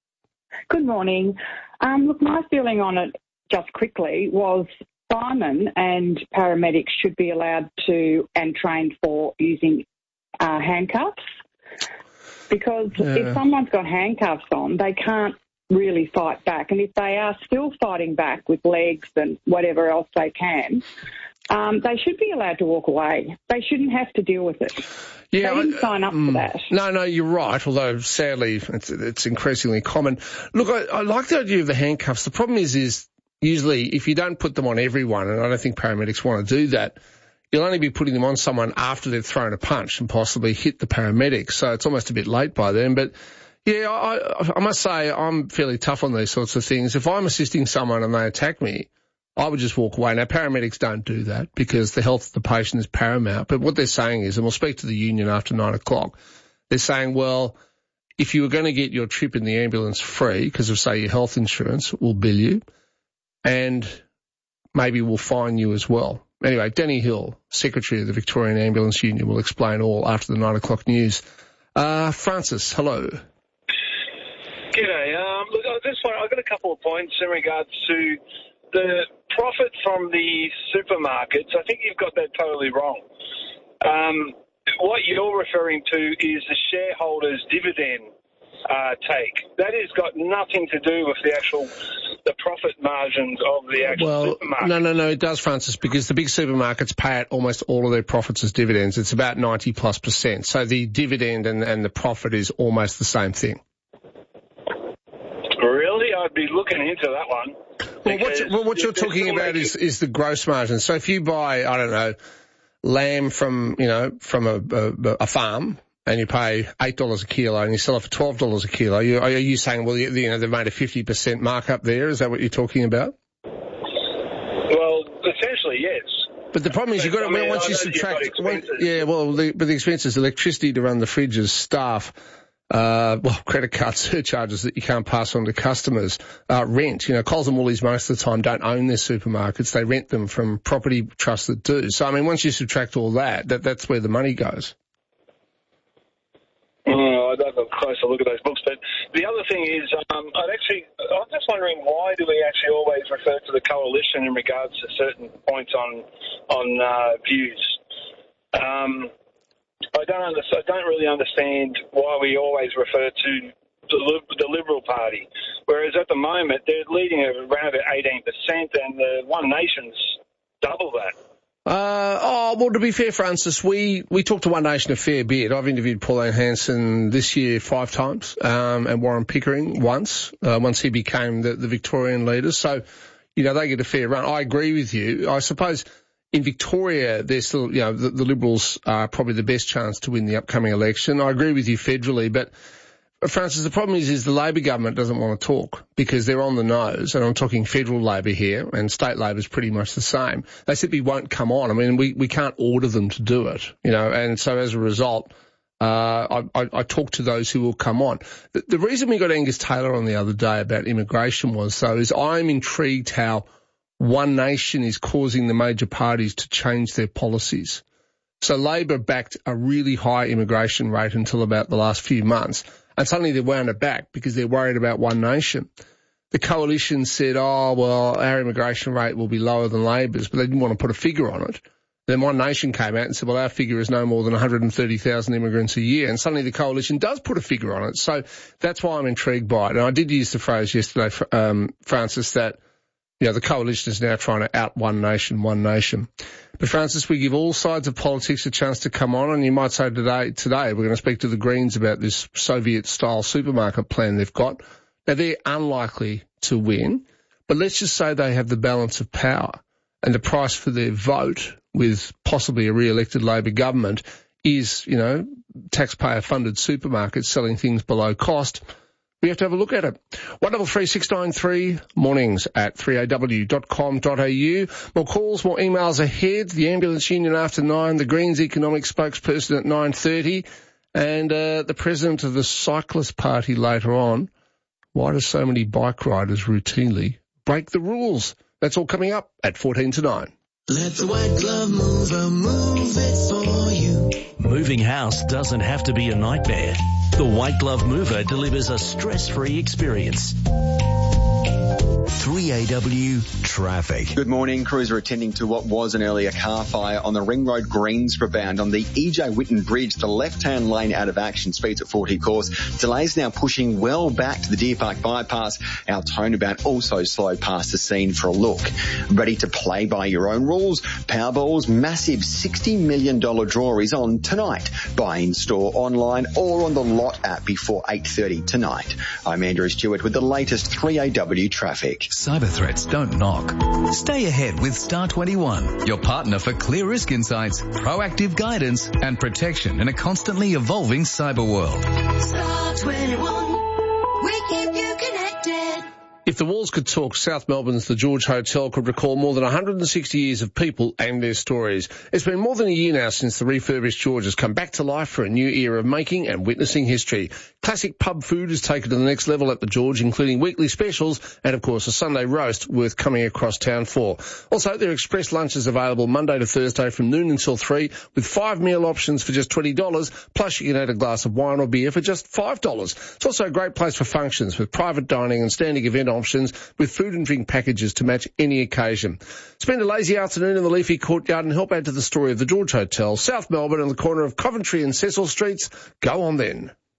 Good morning. Um, look, my feeling on it, just quickly, was firemen and paramedics should be allowed to and trained for using uh, handcuffs. Because yeah. if someone's got handcuffs on, they can't really fight back. And if they are still fighting back with legs and whatever else they can, um, they should be allowed to walk away. They shouldn't have to deal with it. Yeah, they didn't I, sign up mm, for that. No, no, you're right, although sadly it's, it's increasingly common. Look, I, I like the idea of the handcuffs. The problem is, is usually if you don't put them on everyone, and I don't think paramedics want to do that, you'll only be putting them on someone after they've thrown a punch and possibly hit the paramedics. So it's almost a bit late by then. But, yeah, I, I must say I'm fairly tough on these sorts of things. If I'm assisting someone and they attack me, I would just walk away. Now, paramedics don't do that because the health of the patient is paramount. But what they're saying is, and we'll speak to the union after nine o'clock, they're saying, well, if you were going to get your trip in the ambulance free because of, say, your health insurance, we'll bill you, and maybe we'll fine you as well. Anyway, Danny Hill, Secretary of the Victorian Ambulance Union, will explain all after the nine o'clock news. Uh, Francis, hello. G'day. Um, look, I just want, I've got a couple of points in regards to the profit from the supermarkets. I think you've got that totally wrong. Um, what you're referring to is the shareholders' dividend uh, take. That has got nothing to do with the actual the profit margins of the actual well, supermarket. No, no, no, it does, Francis, because the big supermarkets pay out almost all of their profits as dividends. It's about ninety plus percent. So the dividend and, and the profit is almost the same thing. Really? I'd be looking into that one. Well, what, you, well, what you're talking about is, is the gross margin. So if you buy, I don't know, lamb from, you know, from a, a, a farm, and you pay eight dollars a kilo and you sell it for twelve dollars a kilo, you, are you saying, well, you, you know, they've made a fifty percent markup there? Is that what you're talking about? Well, essentially, yes. But the problem is you've got to, I mean, once you subtract, well, yeah, well, the, but the expenses, electricity to run the fridges, staff, uh, well, credit card surcharges that you can't pass on to customers, uh, rent. You know, Coles and Woolies most of the time don't own their supermarkets. They rent them from property trusts that do. So, I mean, once you subtract all that, that that's where the money goes. Oh, I'd have a closer look at those books. But the other thing is, um, I'd actually, I'm just wondering, why do we actually always refer to the coalition in regards to certain points on on uh, views? Um, I don't understand, I don't really understand why we always refer to the, the Liberal Party, whereas at the moment they're leading at around about eighteen percent, and the One Nation's double that. Uh, oh, well, to be fair, Francis, we, we talked to One Nation a fair bit. I've interviewed Pauline Hanson this year five times, um, and Warren Pickering once, uh, once he became the, the Victorian leader. So, you know, they get a fair run. I agree with you. I suppose in Victoria, they're still, you know, the, the Liberals are probably the best chance to win the upcoming election. I agree with you federally, but Francis, the problem is, is the Labor government doesn't want to talk because they're on the nose, and I'm talking federal Labor here, and state Labor is pretty much the same. They simply won't come on. I mean, we, we can't order them to do it, you know, and so as a result, uh, I, I, I talk to those who will come on. The, the reason we got Angus Taylor on the other day about immigration was, though, is I'm intrigued how One Nation is causing the major parties to change their policies. So Labor backed a really high immigration rate until about the last few months. And suddenly they wound it back because they're worried about One Nation. The coalition said, oh, well, our immigration rate will be lower than Labor's, but they didn't want to put a figure on it. Then One Nation came out and said, well, our figure is no more than one hundred thirty thousand immigrants a year. And suddenly the coalition does put a figure on it. So that's why I'm intrigued by it. And I did use the phrase yesterday, um, Francis, that, you know, the coalition is now trying to out One Nation, One Nation. But Francis, we give all sides of politics a chance to come on, and you might say today, today we're going to speak to the Greens about this Soviet-style supermarket plan they've got. Now, they're unlikely to win, but let's just say they have the balance of power, and the price for their vote with possibly a re-elected Labor government is, you know, taxpayer-funded supermarkets selling things below cost. We have to have a look at it. one double three six nine three, mornings at three a w dot com dot a u. More calls, more emails ahead. The Ambulance Union after nine, the Greens economic spokesperson at nine thirty, and uh, the president of the Cyclist Party later on. Why do so many bike riders routinely break the rules? That's all coming up at fourteen to nine. Let the white glove mover move it for you. Moving house doesn't have to be a nightmare. The White Glove Mover delivers a stress-free experience. three A W traffic. Good morning. Crews are attending to what was an earlier car fire on the Ring Road Greensborough bound on the E J Whitten Bridge. The left-hand lane out of action, speeds at forty course. Delays now pushing well back to the Deer Park bypass. Our Toneabout also slowed past the scene for a look. Ready to play by your own rules? Powerball's massive sixty million dollars draw is on tonight. Buy in store, online or on the Lot app before eight thirty tonight. I'm Andrew Stewart with the latest three A W traffic. Cyber threats don't knock. Stay ahead with Star twenty-one, your partner for clear risk insights, proactive guidance and protection in a constantly evolving cyber world. Star twenty-one, we keep you connected. If the walls could talk, South Melbourne's The George Hotel could recall more than one hundred sixty years of people and their stories. It's been more than a year now since the refurbished George has come back to life for a new era of making and witnessing history. Classic pub food is taken to the next level at the George, including weekly specials and, of course, a Sunday roast worth coming across town for. Also, there are express lunches available Monday to Thursday from noon until three with five meal options for just twenty dollars, plus you can add a glass of wine or beer for just five dollars. It's also a great place for functions with private dining and standing event options with food and drink packages to match any occasion. Spend a lazy afternoon in the leafy courtyard and help add to the story of the George Hotel, South Melbourne, on the corner of Coventry and Cecil Streets. Go on then.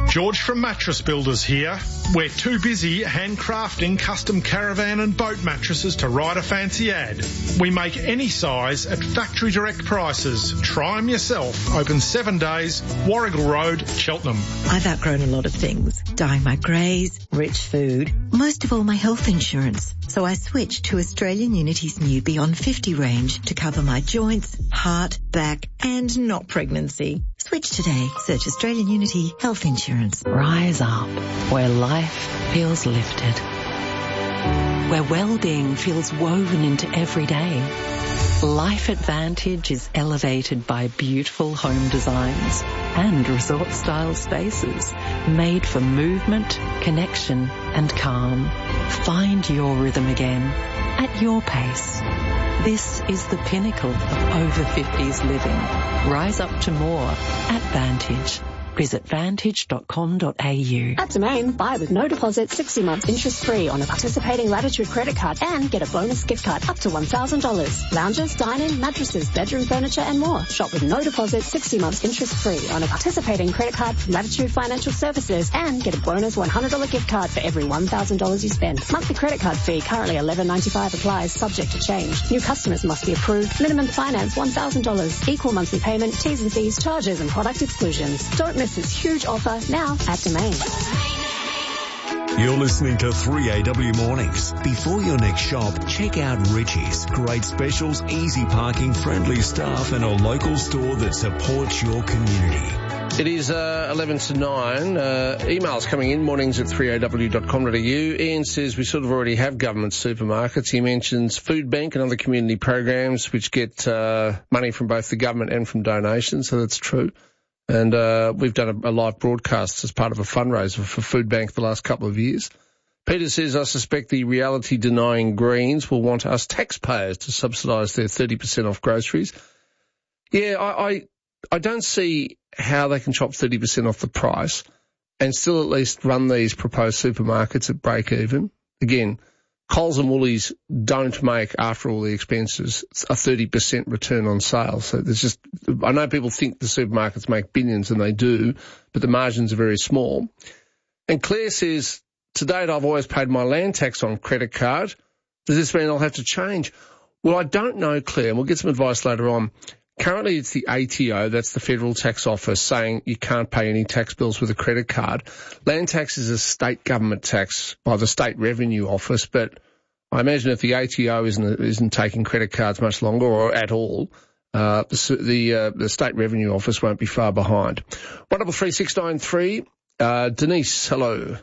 George from Mattress Builders here. We're too busy handcrafting custom caravan and boat mattresses to write a fancy ad. We make any size at factory direct prices. Try them yourself. Open seven days, Warrigal Road, Cheltenham. I've outgrown a lot of things. Dyeing my greys, rich food, most of all my health insurance. So I switched to Australian Unity's new Beyond fifty range to cover my joints, heart, back and not pregnancy. Switch today. Search Australian Unity Health Insurance. Rise up, where life feels lifted. Where well-being feels woven into every day. Life Advantage is elevated by beautiful home designs and resort-style spaces made for movement, connection and calm. Find your rhythm again at your pace. This is the pinnacle of over fifties living. Rise up to more at Vantage. Visit vantage dot com dot a u. At Domain, buy with no deposit, sixty months interest free on a participating Latitude credit card and get a bonus gift card up to one thousand dollars. Lounges, dining, mattresses, bedroom furniture and more. Shop with no deposit, sixty months interest free on a participating credit card from Latitude Financial Services and get a bonus one hundred dollars gift card for every one thousand dollars you spend. Monthly credit card fee currently eleven ninety-five applies, subject to change. New customers must be approved. Minimum finance one thousand dollars. Equal monthly payment, T's and C's, charges and product exclusions. Don't miss this huge offer now at Domain. You're listening to three A W Mornings. Before your next shop, check out Richie's. Great specials, easy parking, friendly staff and a local store that supports your community. It is uh, eleven to nine. Uh, emails coming in, mornings at three a w dot com dot a u. Ian says we sort of already have government supermarkets. He mentions Food Bank and other community programs which get uh, money from both the government and from donations, so that's true. And uh, we've done a, a live broadcast as part of a fundraiser for Food Bank the last couple of years. Peter says, I suspect the reality-denying Greens will want us taxpayers to subsidise their thirty percent off groceries. Yeah, I, I, I don't see how they can chop thirty percent off the price and still at least run these proposed supermarkets at break-even. Again, Coles and Woolies don't make, after all the expenses, a thirty percent return on sales. So there's just, I know people think the supermarkets make billions and they do, but the margins are very small. And Claire says, to date I've always paid my land tax on credit card. Does this mean I'll have to change? Well, I don't know, Claire, and we'll get some advice later on. Currently it's the A T O, that's the Federal Tax Office, saying you can't pay any tax bills with a credit card. Land tax is a state government tax by the State Revenue Office, but I imagine if the A T O isn't isn't taking credit cards much longer or at all, uh, the the, uh, the State Revenue Office won't be far behind. One double three six nine three. Uh, Denise, hello.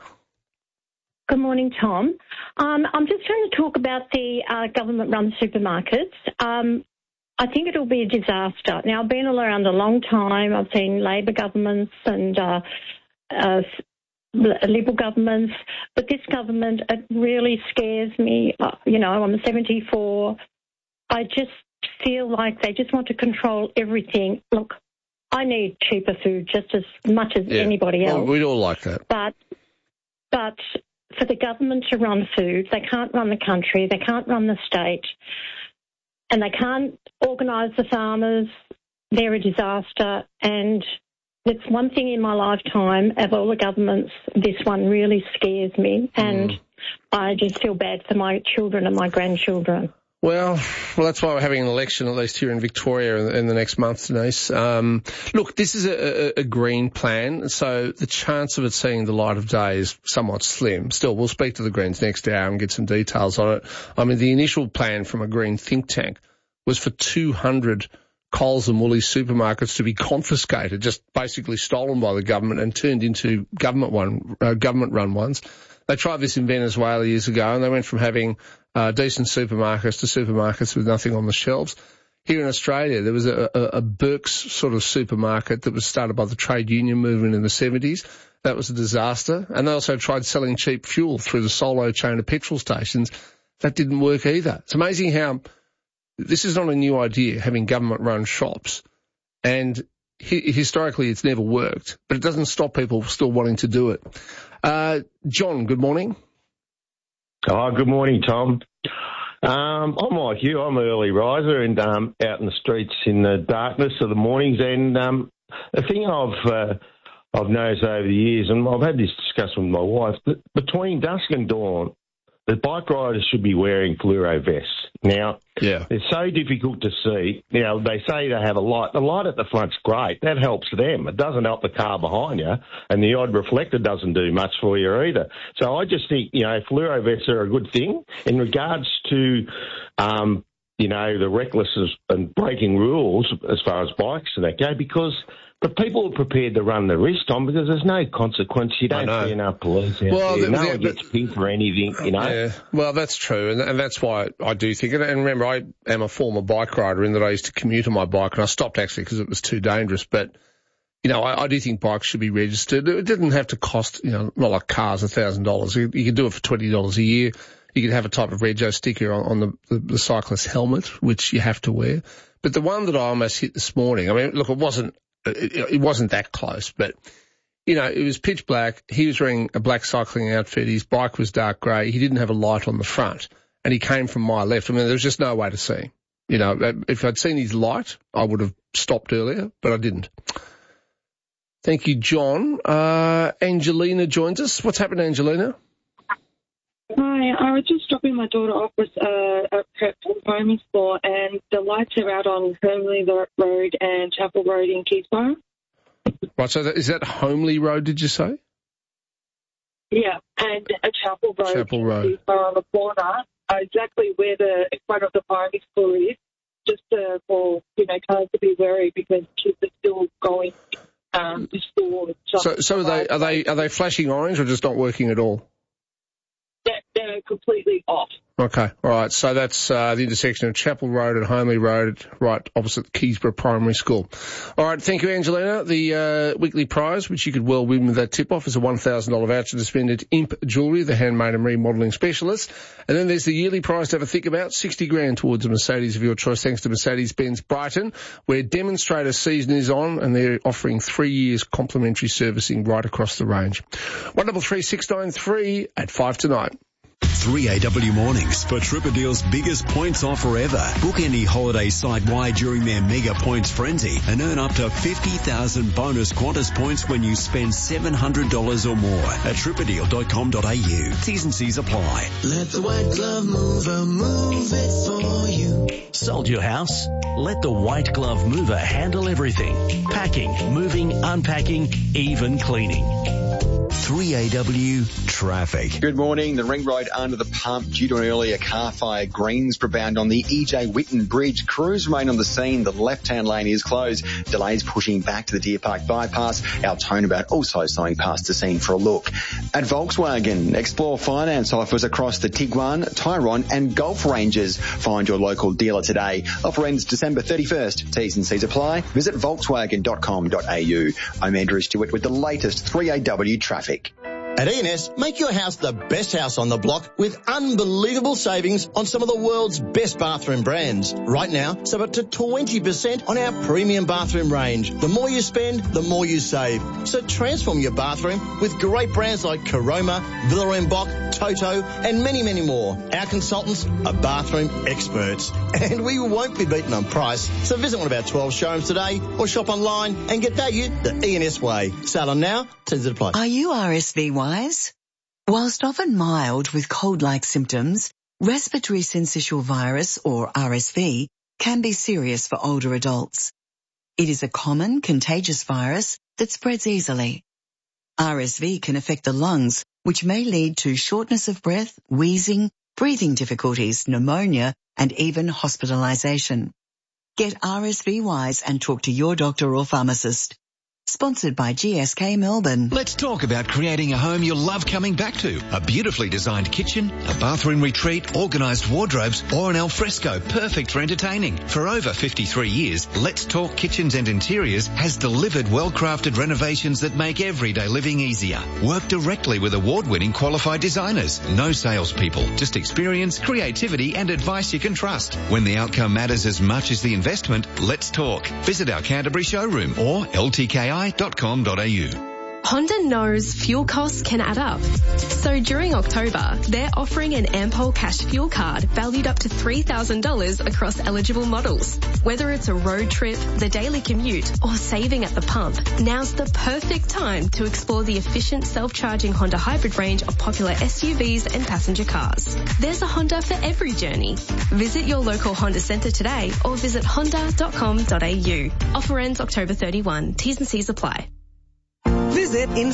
Good morning, Tom. Um, I'm just trying to talk about the uh, government-run supermarkets. Um, I think it'll be a disaster. Now, I've been around a long time. I've seen Labor governments and uh, uh, Liberal governments, but this government, it really scares me. Uh, you know, I'm seventy-four. I just feel like they just want to control everything. Look, I need cheaper food just as much as yeah. anybody else. Well, we'd all like that. But, but for the government to run food, they can't run the country, they can't run the state, and they can't organise the farmers. They're a disaster, and it's one thing in my lifetime of all the governments, this one really scares me, and mm. I just feel bad for my children and my grandchildren. Well, well, that's why we're having an election, at least here in Victoria, in, in the next month, Denise. Um, look, this is a, a, a green plan, so the chance of it seeing the light of day is somewhat slim. Still, we'll speak to the Greens next hour and get some details on it. I mean, the initial plan from a green think tank was for two hundred Coles and Woolies supermarkets to be confiscated, just basically stolen by the government and turned into government one, uh, government-run ones. They tried this in Venezuela years ago, and they went from having uh, decent supermarkets to supermarkets with nothing on the shelves. Here in Australia, there was a, a, a Burke's sort of supermarket that was started by the trade union movement in the seventies. That was a disaster. And they also tried selling cheap fuel through the solo chain of petrol stations. That didn't work either. It's amazing how this is not a new idea, having government-run shops. And hi- historically, it's never worked. But it doesn't stop people still wanting to do it. Uh, John, good morning. Oh, good morning, Tom. Um, I'm like you. I'm an early riser and um, out in the streets in the darkness of the mornings. And um, the thing I've uh, I've noticed over the years, and I've had this discussion with my wife, that between dusk and dawn, the bike riders should be wearing fluoro vests. Now, yeah. they're so difficult to see. You know, they say they have a light. The light at the front's great. That helps them. It doesn't help the car behind you, and the odd reflector doesn't do much for you either. So I just think, you know, fluoro vests are a good thing. In regards to, um, you know, the recklessness and breaking rules as far as bikes and that go, because but people are prepared to run the risk, Tom, because there's no consequence. You don't see enough police out well, there. The, no the, one gets pinned for anything, you know. Yeah, well, that's true, and, and that's why I do think it. And remember, I am a former bike rider in that I used to commute on my bike, and I stopped actually because it was too dangerous. But, you know, I, I do think bikes should be registered. It didn't have to cost, you know, not like cars, one thousand dollars. You, you could do it for twenty dollars a year. You could have a type of rego sticker on, on the, the, the cyclist helmet, which you have to wear. But the one that I almost hit this morning, I mean, look, it wasn't, It, it wasn't that close, but, you know, it was pitch black. He was wearing a black cycling outfit. His bike was dark grey. He didn't have a light on the front, and he came from my left. I mean, there was just no way to see him. You know, if I'd seen his light, I would have stopped earlier, but I didn't. Thank you, John. Uh, Angelina joins us. What's happened, Angelina? Hi, I was just dropping my daughter off with uh, at her primary school, and the lights are out on Homely Road and Chapel Road in Keysborough. Right, so that, is that Homely Road, did you say? Yeah, and a Chapel Road Chapel in Road. Keysborough on the corner, uh, exactly where the in front of the primary school is, just uh, for, you know, cars to be wary because kids are still going um, to school. And So, so are they, are they, are they flashing orange or just not working at all? They're, they're completely off. Okay, all right. So that's uh, the intersection of Chapel Road and Homely Road, right opposite Keysborough Primary School. All right, thank you, Angelina. The uh, weekly prize, which you could well win with that tip-off, is a one thousand dollars voucher to spend at Imp Jewellery, the handmade and remodelling specialist. And then there's the yearly prize to have a think about, sixty grand towards a Mercedes of your choice, thanks to Mercedes-Benz Brighton, where demonstrator season is on, and they're offering three years complimentary servicing right across the range. one double three six nine three at five tonight. three A W mornings for Tripadeal's biggest points offer ever. Book any holiday site-wide during their mega points frenzy and earn up to fifty thousand bonus Qantas points when you spend seven hundred dollars or more at tripadeal dot com dot a u. T's and C's apply. Let the white glove mover move it for you. Sold your house? Let the White Glove Mover handle everything. Packing, moving, unpacking, even cleaning. three A W traffic. Good morning. The ring road under the pump due to an earlier car fire. Greensborough bound on the E J Whitten Bridge. Crews remain on the scene. The left-hand lane is closed. Delays pushing back to the Deer Park bypass. Our Turnabout also slowing past the scene for a look. At Volkswagen, explore finance offers across the Tiguan, Tyrone and Golf ranges. Find your local dealer today. Offer ends December thirty-first. T's and C's apply. Visit volkswagen dot com dot a u. I'm Andrew Stewart with the latest three A W traffic. At E N S, make your house the best house on the block with unbelievable savings on some of the world's best bathroom brands. Right now, save up to twenty percent on our premium bathroom range. The more you spend, the more you save. So transform your bathroom with great brands like Caroma, Villa en Bock, Toto, and many, many more. Our consultants are bathroom experts, and we won't be beaten on price. So visit one of our twelve showrooms today or shop online and get value the E N S way. Sale on now, terms apply. Are you R S V wise? Whilst often mild with cold-like symptoms, respiratory syncytial virus, or R S V, can be serious for older adults. It is a common contagious virus that spreads easily. R S V can affect the lungs, which may lead to shortness of breath, wheezing, breathing difficulties, pneumonia, and even hospitalization. Get R S V wise and talk to your doctor or pharmacist. Sponsored by G S K Melbourne. Let's talk about creating a home you'll love coming back to. A beautifully designed kitchen, a bathroom retreat, organised wardrobes, or an alfresco perfect for entertaining. For over fifty-three years, Let's Talk Kitchens and Interiors has delivered well-crafted renovations that make everyday living easier. Work directly with award-winning qualified designers. No salespeople, just experience, creativity and advice you can trust. When the outcome matters as much as the investment, let's talk. Visit our Canterbury showroom or L T K I dot com dot a u. Honda knows fuel costs can add up. So during October, they're offering an Ampol Cash fuel card valued up to three thousand dollars across eligible models. Whether it's a road trip, the daily commute, or saving at the pump, now's the perfect time to explore the efficient self-charging Honda hybrid range of popular S U Vs and passenger cars. There's a Honda for every journey. Visit your local Honda centre today or visit honda dot com dot a u. Offer ends October thirty-first. T's and C's apply. Visit in